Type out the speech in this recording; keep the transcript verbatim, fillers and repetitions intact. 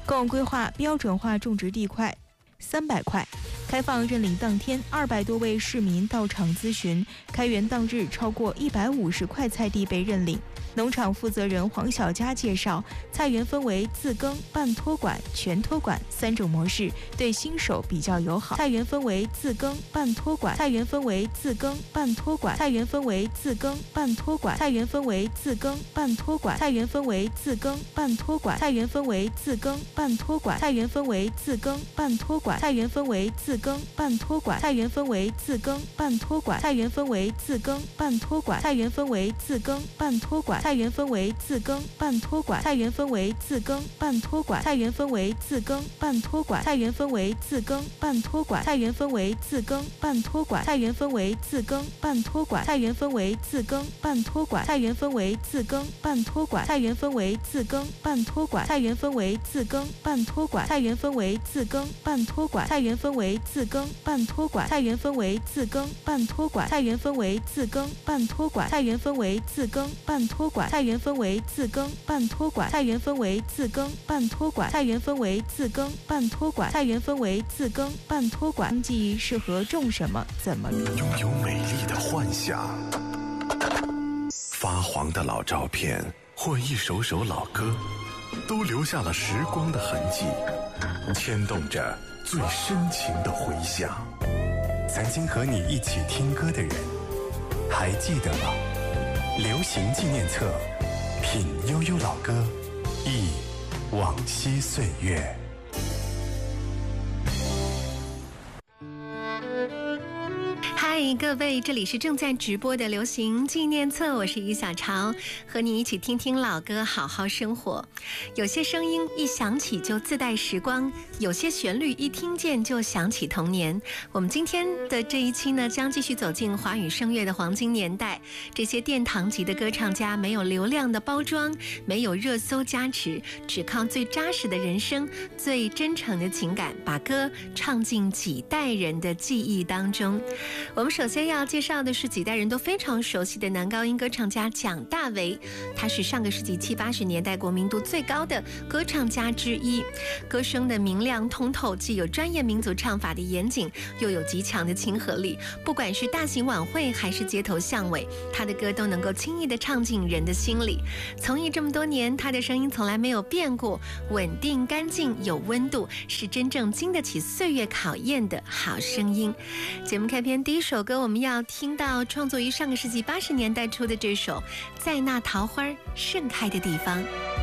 共规划标准化种植地块三百块。开放认领当天，二百多位市民到场咨询。开园当日，超过一百五十块菜地被认领。农场负责人黄小佳介绍，菜园分为自耕、半托管、全托管三种模式，对新手比较友好。菜园分为自耕、半托管，菜园分为自耕、半托管，菜园分为自耕、半托管，菜园分为自耕、半托管，菜园分为自耕、半托管，菜园分为自耕、半托管，菜园分为自耕、半托管，菜园分为自耕、半托管，菜园分为自耕、半托管，菜园分为自耕、半托管，菜园分为自耕、半托管。菜园分为自耕半托管，菜园分为自耕半托管，菜园分为自耕半托管，菜园分为自耕半托管，菜园分为自耕半托管，菜园分为自耕半托管，菜园分为自耕半托管，菜园分为自耕半托管，菜园分为自耕半托管，菜园分为自耕半托管，菜园分为自耕半托管，菜园分为自耕半托管，菜园分为自耕半托管，菜园分为自耕半托管，菜园分为自耕半托管，菜园分为自耕半托管，菜园分为自耕半托管，菜园分为自耕半托管，菜园分为自耕半托管。经济适合种什么？怎么拥有美丽的幻想，发黄的老照片或一首首老歌，都留下了时光的痕迹，牵动着最深情的回响。曾经和你一起听歌的人，还记得吗？流行纪念册，品悠悠老歌，忆往昔岁月。 嗨，各位，这里是正在直播的流行纪念册，我是于小潮，和你一起听听老歌，好好生活。有些声音一响起就自带时光，有些旋律一听见就想起童年。我们今天的这一期呢，将继续走进华语声乐的黄金年代。这些殿堂级的歌唱家，没有流量的包装，没有热搜加持，只靠最扎实的人声，最真诚的情感，把歌唱进几代人的记忆当中。我们首先要介绍的是几代人都非常熟悉的男高音歌唱家蒋大为，他是上个世纪七八十年代国民度最高的歌唱家之一，歌声的明亮通透，既有专业民族唱法的严谨，又有极强的亲和力。不管是大型晚会还是街头巷尾，他的歌都能够轻易地唱进人的心里。从艺这么多年，他的声音从来没有变过，稳定干净有温度，是真正经得起岁月考验的好声音。节目开篇第一首歌，我们要听到创作于上个世纪八十年代初的这首《在那桃花盛开的地方》。